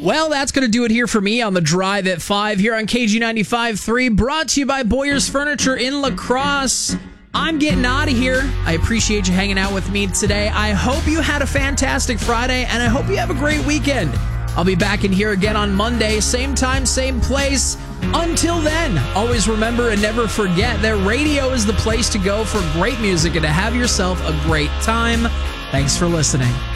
Well, that's going to do it here for me on the Drive at 5 here on KG95.3, brought to you by Boyer's Furniture in La Crosse. I'm getting out of here. I appreciate you hanging out with me today. I hope you had a fantastic Friday, and I hope you have a great weekend. I'll be back in here again on Monday, same time, same place. Until then, always remember and never forget that radio is the place to go for great music and to have yourself a great time. Thanks for listening.